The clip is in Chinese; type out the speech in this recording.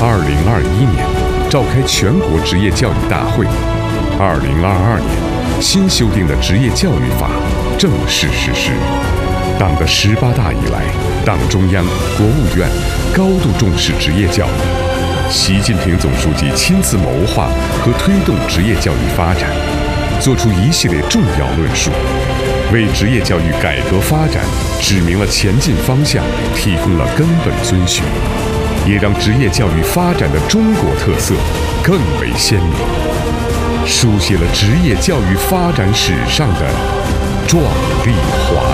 2021年召开全国职业教育大会，2022年新修订的职业教育法正式实施。党的18大以来，党中央、国务院高度重视职业教育，习近平总书记亲自谋划和推动职业教育发展，作出一系列重要论述，为职业教育改革发展指明了前进方向，提供了根本遵循，也让职业教育发展的中国特色更为鲜明，书写了职业教育发展史上的壮丽华